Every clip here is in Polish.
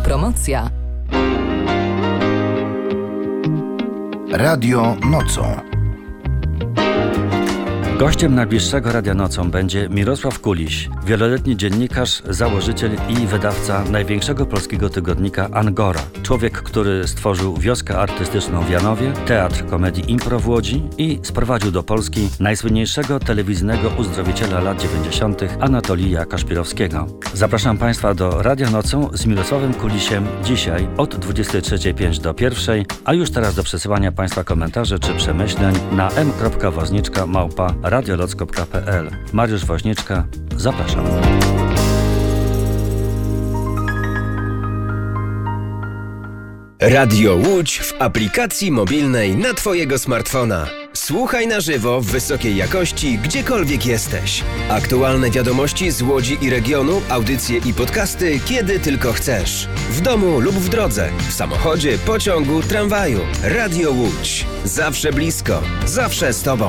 Autopromocja. Radio Nocą. Gościem najbliższego Radia Nocą będzie Mirosław Kuliś, wieloletni dziennikarz, założyciel i wydawca największego polskiego tygodnika Angora. Człowiek, który stworzył wioskę artystyczną w Janowie, Teatr Komedii Impro w Łodzi i sprowadził do Polski najsłynniejszego telewizyjnego uzdrowiciela lat 90. Anatolija Kaszpirowskiego. Zapraszam Państwa do Radia Nocą z Mirosławem Kulisiem dzisiaj od 23:05 do 1:00, a już teraz do przesyłania Państwa komentarzy czy przemyśleń na m.woźniczka@radioloc.pl. Mariusz Woźniczka, zapraszam. Radio Łódź w aplikacji mobilnej na Twojego smartfona. Słuchaj na żywo w wysokiej jakości, gdziekolwiek jesteś. Aktualne wiadomości z Łodzi i regionu, audycje i podcasty, kiedy tylko chcesz. W domu lub w drodze, w samochodzie, pociągu, tramwaju. Radio Łódź. Zawsze blisko, zawsze z Tobą.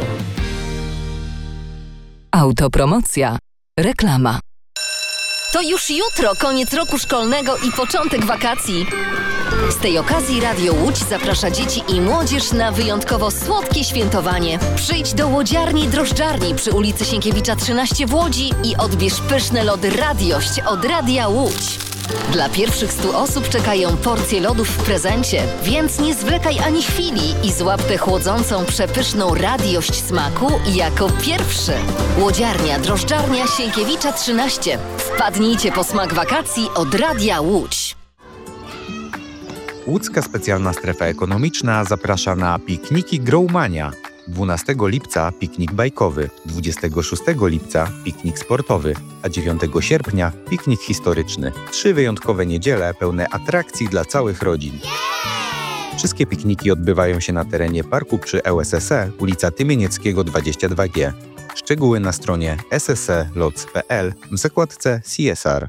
Autopromocja. Reklama. To już jutro koniec roku szkolnego i początek wakacji. Z tej okazji Radio Łódź zaprasza dzieci i młodzież na wyjątkowo słodkie świętowanie. Przyjdź do łodziarni Drożdżarni przy ulicy Sienkiewicza 13 w Łodzi i odbierz pyszne lody Radiość od Radia Łódź. Dla pierwszych 100 osób czekają porcje lodów w prezencie, więc nie zwlekaj ani chwili i złap tę chłodzącą, przepyszną radiość smaku jako pierwszy. Łodziarnia Drożdżarnia Sienkiewicza 13. Wpadnijcie po smak wakacji od Radia Łódź. Łódzka Specjalna Strefa Ekonomiczna zaprasza na pikniki Growmania. 12 lipca piknik bajkowy, 26 lipca piknik sportowy, a 9 sierpnia piknik historyczny. 3 wyjątkowe niedziele pełne atrakcji dla całych rodzin. Wszystkie pikniki odbywają się na terenie parku przy ŁSSE, ulica Tymienieckiego 22G. Szczegóły na stronie ssloc.pl w zakładce CSR.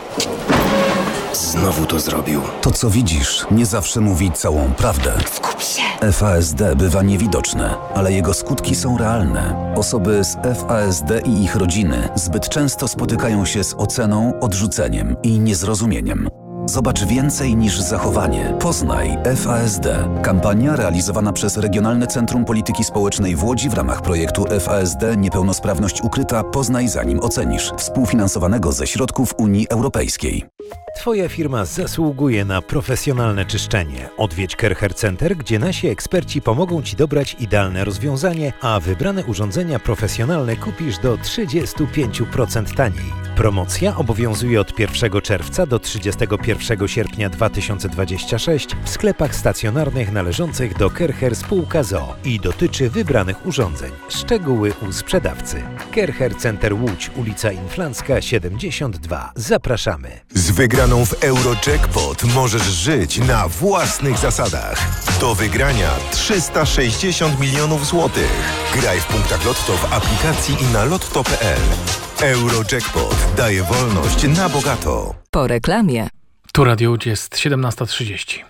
Znowu to zrobił. To, co widzisz, nie zawsze mówi całą prawdę. Skup się! FASD bywa niewidoczne, ale jego skutki są realne. Osoby z FASD i ich rodziny zbyt często spotykają się z oceną, odrzuceniem i niezrozumieniem. Zobacz więcej niż zachowanie. Poznaj FASD. Kampania realizowana przez Regionalne Centrum Polityki Społecznej w Łodzi w ramach projektu FASD Niepełnosprawność ukryta. Poznaj zanim ocenisz. Współfinansowanego ze środków Unii Europejskiej. Twoja firma zasługuje na profesjonalne czyszczenie. Odwiedź Kercher Center, gdzie nasi eksperci pomogą Ci dobrać idealne rozwiązanie, a wybrane urządzenia profesjonalne kupisz do 35% taniej. Promocja obowiązuje od 1 czerwca do 31 sierpnia 2026 w sklepach stacjonarnych należących do Kercher Spółka ZOO i dotyczy wybranych urządzeń. Szczegóły u sprzedawcy. Kercher Center Łódź, ulica Inflancka 72. Zapraszamy. Z wygraną w Eurojackpot możesz żyć na własnych zasadach. Do wygrania 360 milionów złotych. Graj w punktach Lotto w aplikacji i na lotto.pl. Eurojackpot daje wolność na bogato. Po reklamie. Tu Radio Łódź, jest 17:30.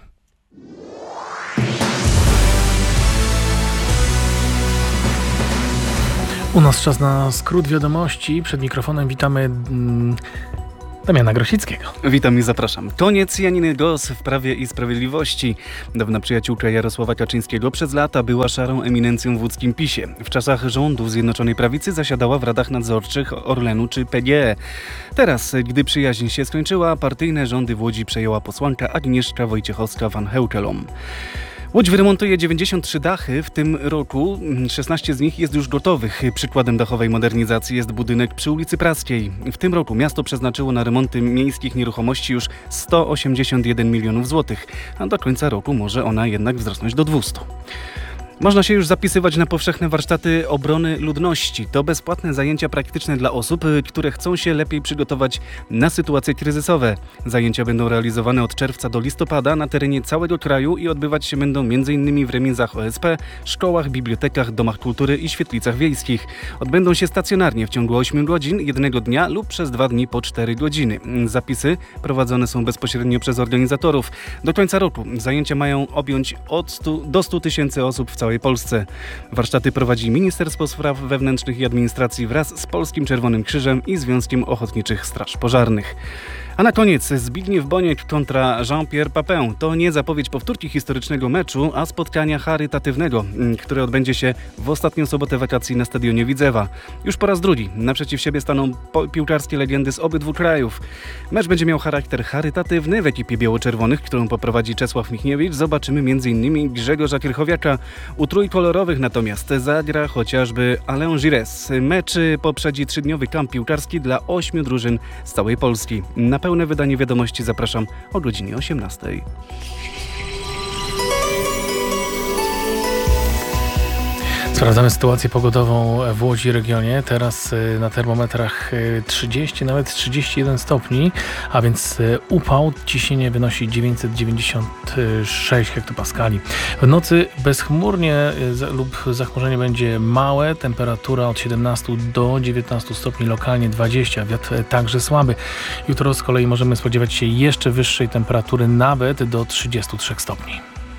U nas czas na skrót wiadomości. Przed mikrofonem witamy Damiana Grosickiego. Witam i zapraszam. Koniec Janiny Gos w Prawie i Sprawiedliwości. Dawna przyjaciółka Jarosława Kaczyńskiego przez lata była szarą eminencją w łódzkim PiS-ie. W czasach rządu Zjednoczonej Prawicy zasiadała w radach nadzorczych Orlenu czy PGE. Teraz, gdy przyjaźń się skończyła, partyjne rządy w Łodzi przejęła posłanka Agnieszka Wojciechowska-Van Heukelom. Łódź wyremontuje 93 dachy w tym roku, 16 z nich jest już gotowych. Przykładem dachowej modernizacji jest budynek przy ulicy Praskiej. W tym roku miasto przeznaczyło na remonty miejskich nieruchomości już 181 milionów złotych, a do końca roku może ona jednak wzrosnąć do 200. Można się już zapisywać na powszechne warsztaty obrony ludności. To bezpłatne zajęcia praktyczne dla osób, które chcą się lepiej przygotować na sytuacje kryzysowe. Zajęcia będą realizowane od czerwca do listopada na terenie całego kraju i odbywać się będą m.in. w remizach OSP, szkołach, bibliotekach, domach kultury i świetlicach wiejskich. Odbędą się stacjonarnie w ciągu 8 godzin, jednego dnia lub przez 2 dni po 4 godziny. Zapisy prowadzone są bezpośrednio przez organizatorów. Do końca roku zajęcia mają objąć od 100 do 100 tysięcy osób w całej Polsce. Warsztaty prowadzi Ministerstwo Spraw Wewnętrznych i Administracji wraz z Polskim Czerwonym Krzyżem i Związkiem Ochotniczych Straż Pożarnych. A na koniec Zbigniew Boniek kontra Jean-Pierre Papin. To nie zapowiedź powtórki historycznego meczu, a spotkania charytatywnego, które odbędzie się w ostatnią sobotę wakacji na stadionie Widzewa. Już po raz drugi naprzeciw siebie staną piłkarskie legendy z obydwu krajów. Mecz będzie miał charakter charytatywny. W ekipie biało-czerwonych, którą poprowadzi Czesław Michniewicz, zobaczymy m.in. Grzegorza Krychowiaka. U trójkolorowych natomiast zagra chociażby Alain Giresse. Mecz poprzedzi 3-dniowy kamp piłkarski dla 8 drużyn z całej Polski. Na pełne wydanie wiadomości zapraszam o godzinie 18. Sprawdzamy sytuację pogodową w Łodzi i regionie. Teraz na termometrach 30, nawet 31 stopni, a więc upał, ciśnienie wynosi 996 hektopaskali. W nocy bezchmurnie lub zachmurzenie będzie małe, temperatura od 17 do 19 stopni, lokalnie 20, wiatr także słaby. Jutro z kolei możemy spodziewać się jeszcze wyższej temperatury, nawet do 33 stopni.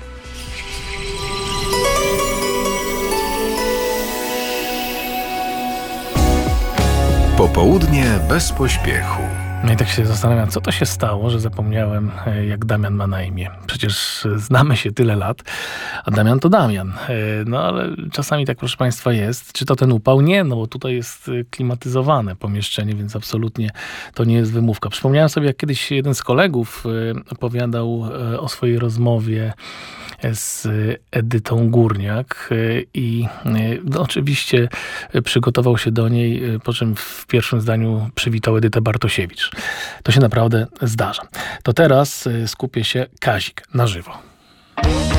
Popołudnie bez pośpiechu. No i tak się zastanawiam, co to się stało, że zapomniałem, jak Damian ma na imię. Przecież znamy się tyle lat, a Damian to Damian. No ale czasami tak, proszę Państwa, jest. Czy to ten upał? Nie, no bo tutaj jest klimatyzowane pomieszczenie, więc absolutnie to nie jest wymówka. Przypomniałem sobie, jak kiedyś jeden z kolegów opowiadał o swojej rozmowie z Edytą Górniak i no, oczywiście przygotował się do niej, po czym w pierwszym zdaniu przywitał Edytę Bartosiewicz. To się naprawdę zdarza. To teraz skupie się Kazik na żywo.